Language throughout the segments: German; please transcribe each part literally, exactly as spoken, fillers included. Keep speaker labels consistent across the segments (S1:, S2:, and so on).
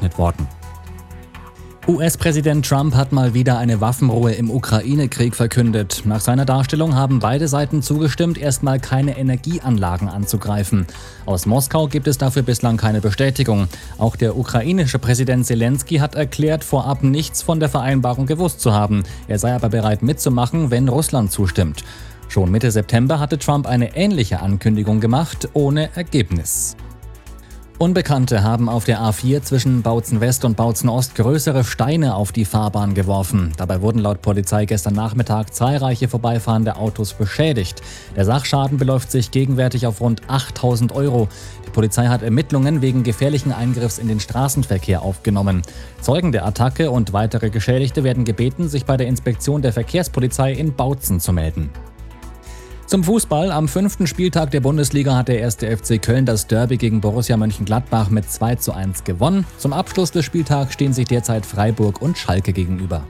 S1: gerechnet worden. U S-Präsident Trump hat mal wieder eine Waffenruhe im Ukraine-Krieg verkündet. Nach seiner Darstellung haben beide Seiten zugestimmt, erstmal keine Energieanlagen anzugreifen. Aus Moskau gibt es dafür bislang keine Bestätigung. Auch der ukrainische Präsident Zelensky hat erklärt, vorab nichts von der Vereinbarung gewusst zu haben. Er sei aber bereit mitzumachen, wenn Russland zustimmt. Schon Mitte September hatte Trump eine ähnliche Ankündigung gemacht, ohne Ergebnis. Unbekannte haben auf der A vier zwischen Bautzen West und Bautzen Ost größere Steine auf die Fahrbahn geworfen. Dabei wurden laut Polizei gestern Nachmittag zahlreiche vorbeifahrende Autos beschädigt. Der Sachschaden beläuft sich gegenwärtig auf rund achttausend Euro. Die Polizei hat Ermittlungen wegen gefährlichen Eingriffs in den Straßenverkehr aufgenommen. Zeugen der Attacke und weitere Geschädigte werden gebeten, sich bei der Inspektion der Verkehrspolizei in Bautzen zu melden. Zum Fußball. Am fünften Spieltag der Bundesliga hat der erste F C Köln das Derby gegen Borussia Mönchengladbach mit zwei zu eins gewonnen. Zum Abschluss des Spieltags stehen sich derzeit Freiburg und Schalke gegenüber.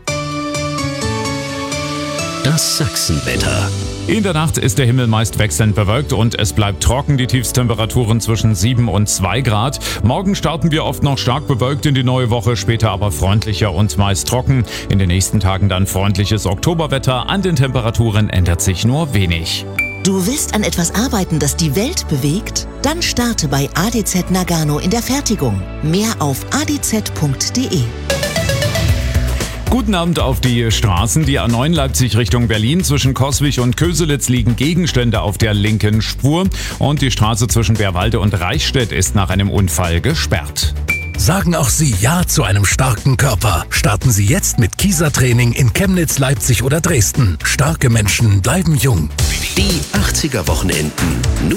S2: Das Sachsenwetter.
S3: In der Nacht ist der Himmel meist wechselnd bewölkt und es bleibt trocken. Die Tiefstemperaturen zwischen sieben und zwei Grad. Morgen starten wir oft noch stark bewölkt in die neue Woche, später aber freundlicher und meist trocken. In den nächsten Tagen dann freundliches Oktoberwetter. An den Temperaturen ändert sich nur wenig.
S4: Du willst an etwas arbeiten, das die Welt bewegt? Dann starte bei A D Z Nagano in der Fertigung. Mehr auf a d z punkt d e.
S3: Guten Abend auf die Straßen. Die A neun Leipzig Richtung Berlin. Zwischen Coswig und Köselitz liegen Gegenstände auf der linken Spur. Und die Straße zwischen Bärwalde und Reichstätt ist nach einem Unfall gesperrt.
S2: Sagen auch Sie Ja zu einem starken Körper. Starten Sie jetzt mit Kieser-Training in Chemnitz, Leipzig oder Dresden. Starke Menschen bleiben jung. Die achtziger Wochenenden.